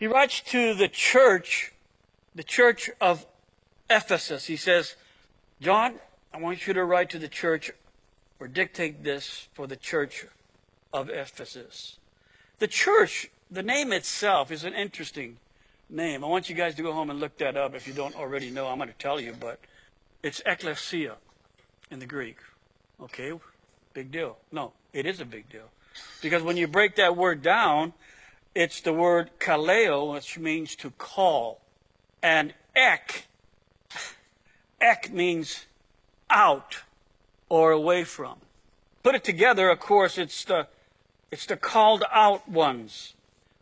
He writes to the church of Ephesus. He says, John, I want you to write to the church or dictate this for the church of Ephesus. The church, the name itself is an interesting name. I want you guys to go home and look that up if you don't already know. I'm going to tell you, but it's ekklesia in the Greek. Okay, big deal. No, it is a big deal. Because when you break that word down, it's the word kaleo, which means to call. And ek means out or away from. Put it together, of course, it's the called out ones.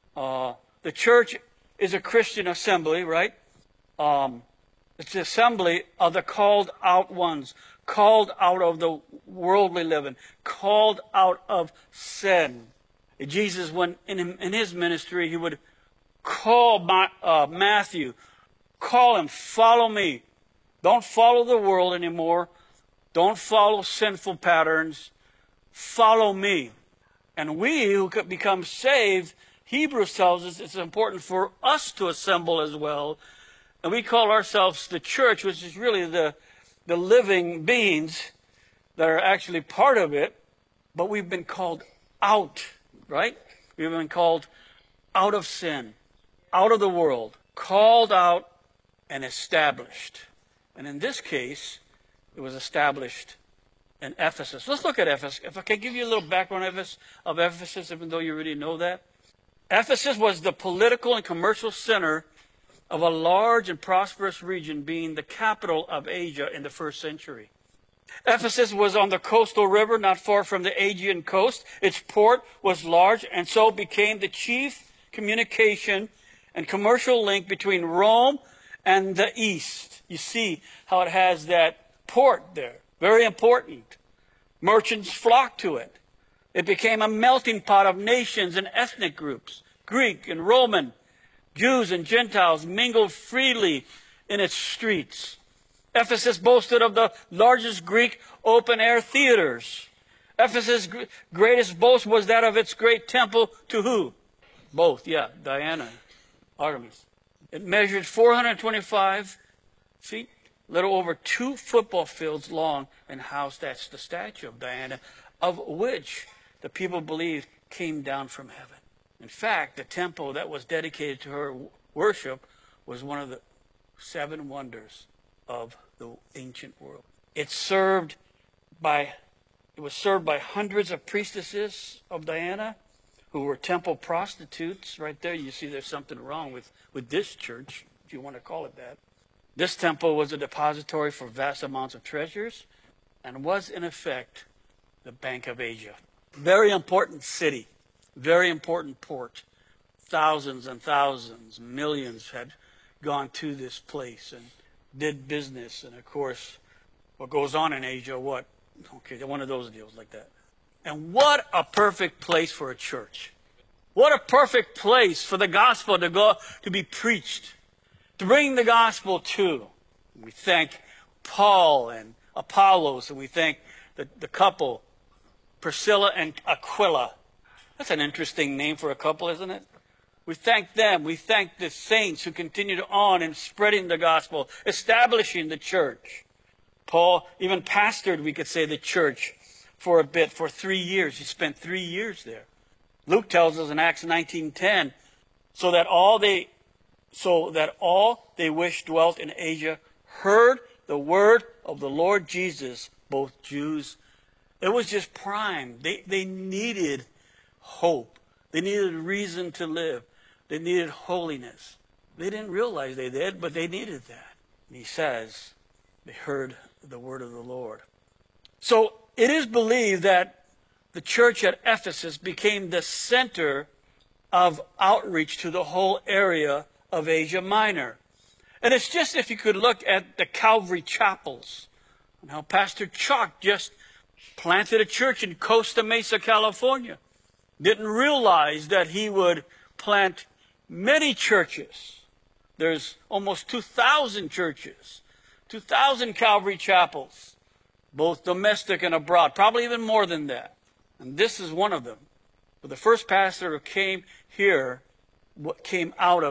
The church is a Christian assembly, right? It's the assembly of the called out ones, called out of the world we live in, called out of sin. Jesus, when in his ministry, he would call Matthew, call him, follow me. Don't follow the world anymore. Don't follow sinful patterns. Follow me. And we who could become saved, Hebrews tells us it's important for us to assemble as well. And we call ourselves the church, which is really the living beings that are actually part of it. But we've been called out, right? We've been called out of sin, out of the world, called out and established. And in this case, it was established in Ephesus. Let's look at Ephesus. If I can give you a little background of Ephesus, even though you already know that. Ephesus was the political and commercial center of a large and prosperous region, being the capital of Asia in the first century. Ephesus was on the coastal river not far from the Aegean coast. Its port was large and so became the chief communication and commercial link between Rome and the East. You see how it has that port there. Very important. Merchants flocked to it. It became a melting pot of nations and ethnic groups. Greek and Roman, Jews and Gentiles mingled freely in its streets. Ephesus boasted of the largest Greek open-air theaters. Ephesus' greatest boast was that of its great temple to who? Both, Diana, Artemis. It measured 425 feet, little over 2 football fields long, and housed the statue of Diana, of which the people believed came down from heaven. In fact, the temple that was dedicated to her worship was one of the 7 wonders of the ancient world. It was served by hundreds of priestesses of Diana, who were temple prostitutes. Right there, you see there's something wrong with this church, if you want to call it that. This temple was a depository for vast amounts of treasures and was, in effect, the Bank of Asia. Very important city, very important port. Thousands and thousands, millions had gone to this place and did business. And, of course, what goes on in Asia, one of those deals like that. And what a perfect place for a church. What a perfect place for the gospel to go to be preached, to bring the gospel to. We thank Paul and Apollos, and we thank the couple, Priscilla and Aquila. That's an interesting name for a couple, isn't it? We thank them. We thank the saints who continued on in spreading the gospel, establishing the church. Paul even pastored, we could say, the church for a bit, for 3 years. He spent 3 years there. Luke tells us in Acts 19:10, so that all they which dwelt in Asia heard the word of the Lord Jesus, both Jews. It was just prime. They needed hope. They needed reason to live. They needed holiness. They didn't realize they did, but they needed that. And he says they heard the word of the Lord. So it is believed that the church at Ephesus became the center of outreach to the whole area of Asia Minor. And it's just, if you could look at the Calvary chapels, and how Pastor Chuck just planted a church in Costa Mesa, California. Didn't realize that he would plant many churches. There's almost 2,000 churches, 2,000 Calvary chapels, both domestic and abroad, probably even more than that. And this is one of them. But the first pastor who came here, what came out of